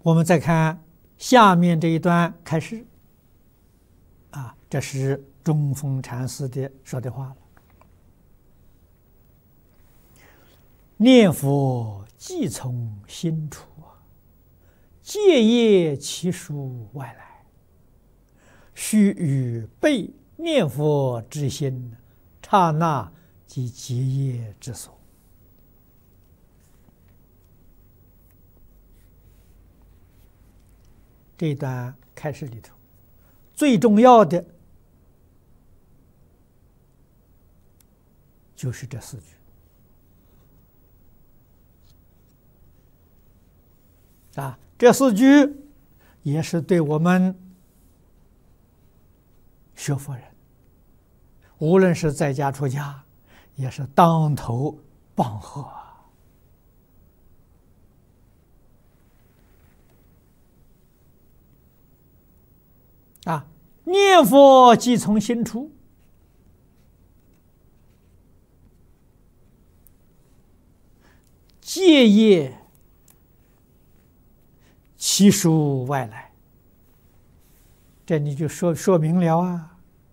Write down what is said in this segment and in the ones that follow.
我们再看下面这一段开始，这是中峰禅师说的话了。念佛即从心出，戒业其属外来，须与被念佛之心，刹那即结业之所。这一段开始里头，最重要的就是这4句。这4句也是对我们学佛人，无论是在家出家，也是当头棒喝念佛即从心出，戒业其属外来，这你就说明了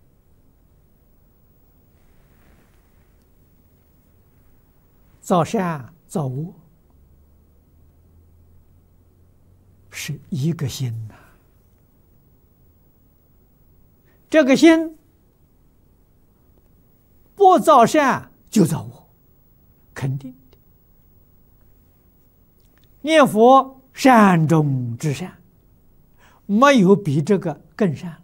造善造恶是一个心这个心不造善就造恶，肯定的。念佛善中之善，没有比这个更善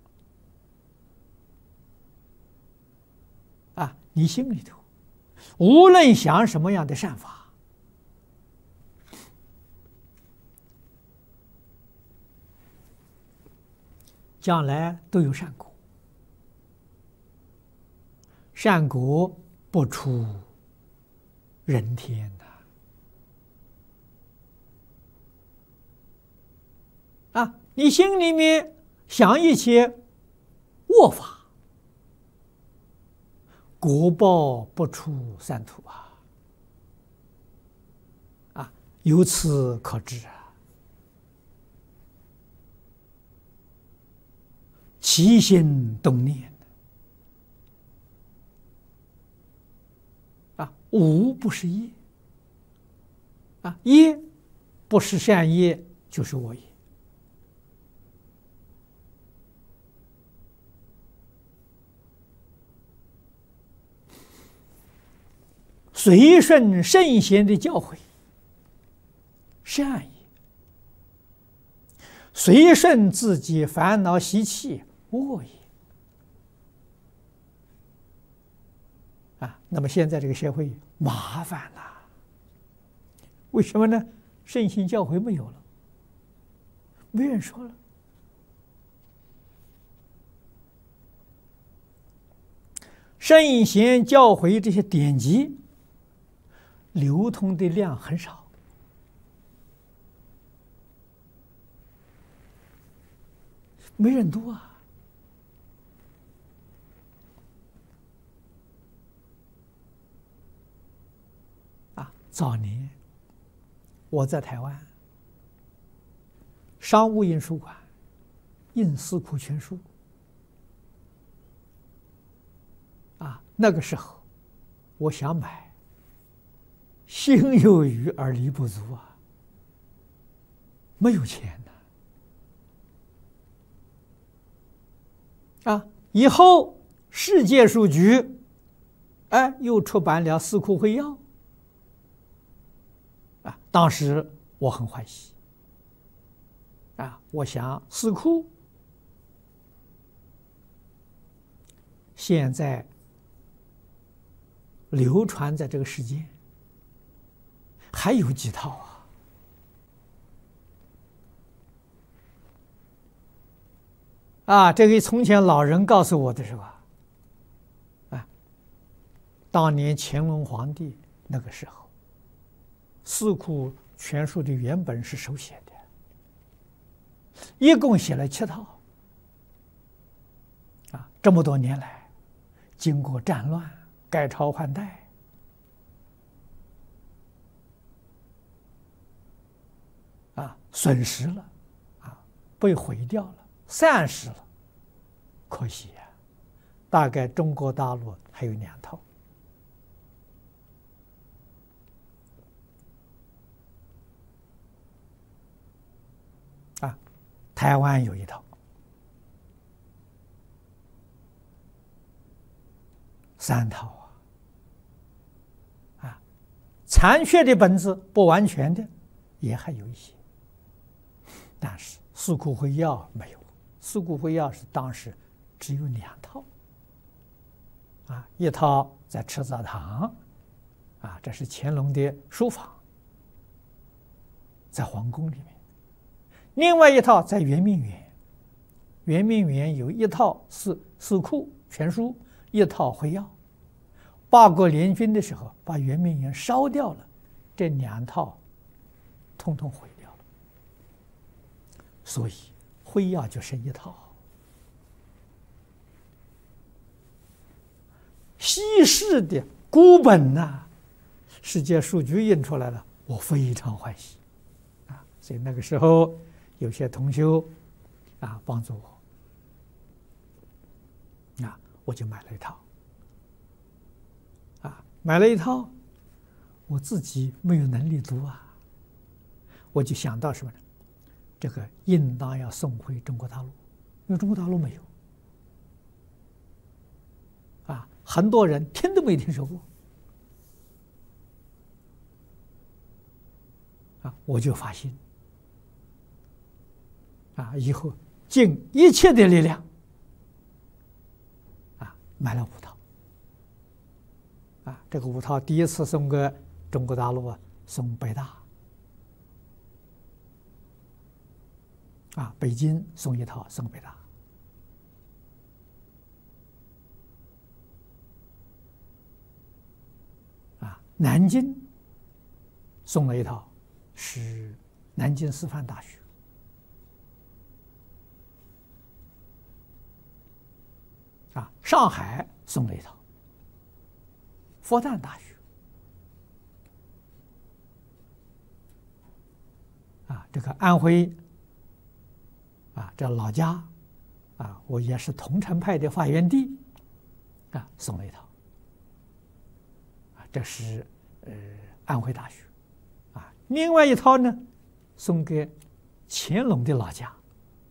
了你心里头无论想什么样的善法，将来都有善果，善果不出人天你心里面想一些恶法，果报不出三途由此可知起心动念无不是业业不是善业就是恶业。随顺圣贤的教诲，善业；随顺自己烦恼习气，恶业。那么现在这个社会麻烦了，为什么呢？圣贤教诲没有了，没人说了。圣贤教诲这些典籍流通的量很少，没人读早年我在台湾商务印书馆印《四库全书》那个时候我想买，心有余而力不足没有钱以后世界书局又出版了《四库会要》当时我很欢喜我想四库现在流传在这个世界还有几套这个从前老人告诉我的是吧？当年乾隆皇帝那个时候，《四库全书》的原本是手写的，一共写了7套。这么多年来，经过战乱、改朝换代， 损失了，被毁掉了，散失了，可惜呀，大概中国大陆还有2套。台湾有1套，3套残缺的本子不完全的也还有一些，但是四库会要没有，四库会要是当时只有2套，一套在赤藻堂，这是乾隆的书房，在皇宫里面。另外1套在圆明园，圆明园有1套四库全书，1套会要。八国联军的时候把圆明园烧掉了，这2套统统毁掉了，所以会要就剩1套。西式的孤本世界书局印出来了，我非常欢喜所以那个时候有些同修帮助我我就买了1套买了1套，我自己没有能力读我就想到什么呢？这个应当要送回中国大陆，因为中国大陆没有很多人听都没听说过我就发心以后尽一切的力量买了5套这个5套第一次送给中国大陆送北大北京送1套送北大南京送了1套是南京师范大学上海送了1套复旦大学这个安徽这老家我也是桐城派的发源地送了1套这是安徽大学另外1套呢送给乾隆的老家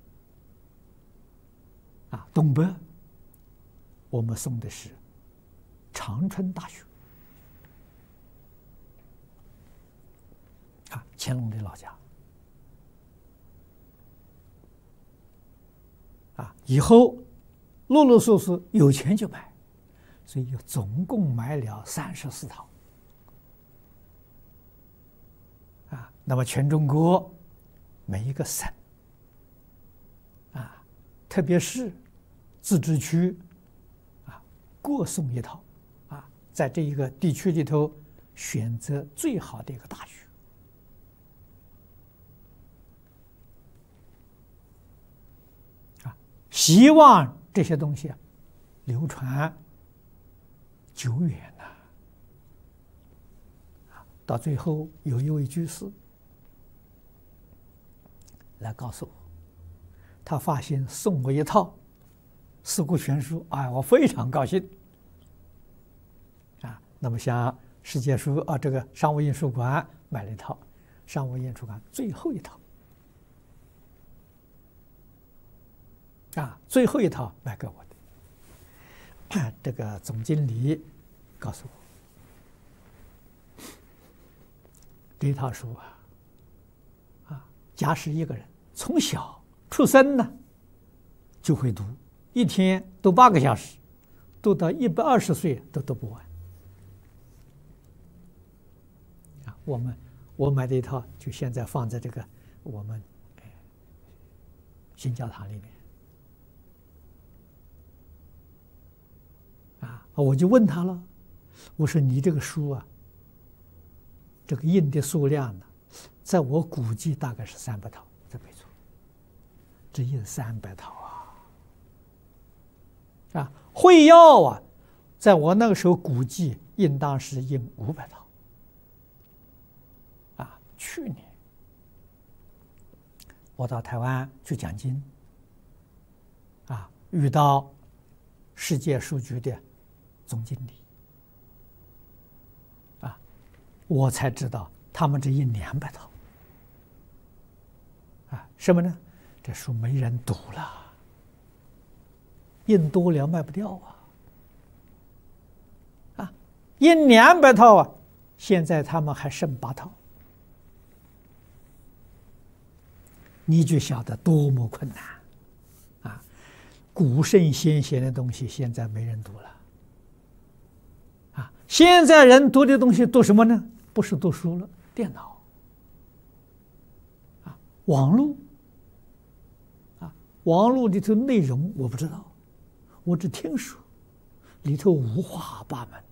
东北我们送的是长春大学乾隆的老家以后陆陆续续有钱就买，所以总共买了34套那么全中国每一个省特别是自治区各送1套在这一个地区里头选择最好的一个大学希望这些东西流传久远到最后有一位居士来告诉我，他发现送我1套四库全书我非常高兴那么像世界书这个商务印书馆买了1套，商务印书馆最后1套最后1套卖给我的这个总经理告诉我，这套书假使一个人从小出生呢就会读，一天读8个小时，读到120岁都读不完我买的1套就现在放在这个我们新教堂里面我就问他了，我说你这个书这个印的数量呢，在我估计大概是300套，这没错，这印300套会要在我那个时候估计应当是印500套去年我到台湾去讲经，遇到世界书局的总经理，我才知道他们这100-200套，什么呢？这书没人读了，印多了卖不掉100-200套现在他们还剩8套，你就晓得多么困难古圣先贤的东西现在没人读了现在人读的东西读什么呢？不是读书了，电脑网络网络里头内容我不知道，我只听说里头五花八门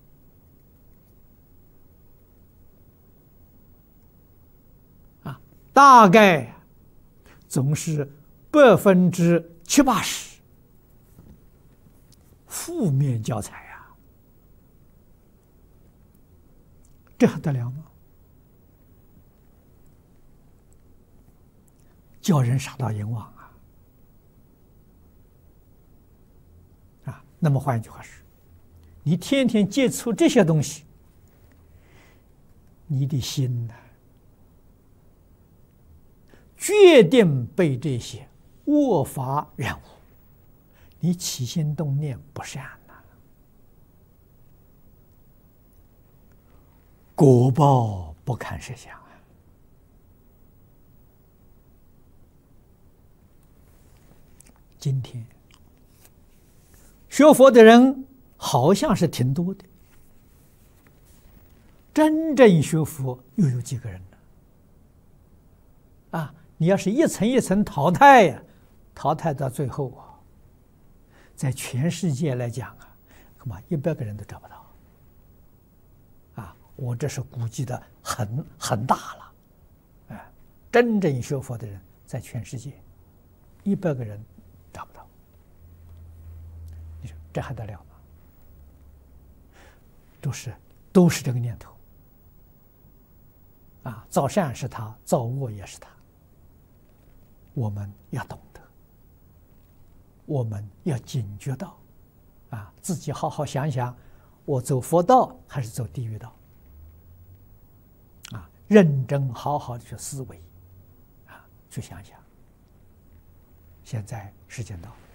大概总是70%-80%负面教材这还得了吗？叫人傻到淫妄那么换一句话说，你天天接触这些东西，你的心呢，决定被这些恶法染污，你起心动念不善果报不堪设想今天学佛的人好像是挺多的，真正学佛又有几个人呢？你要是一层一层淘汰淘汰到最后在全世界来讲恐怕100个人都找不到我这是估计的很大了真正学佛的人在全世界100个人找不到，你说这还得了吗？都是这个念头造善是他，造恶也是他，我们要懂得，我们要警觉到自己好好想想，我走佛道还是走地狱道认真好好的去思维去想想。现在时间到了。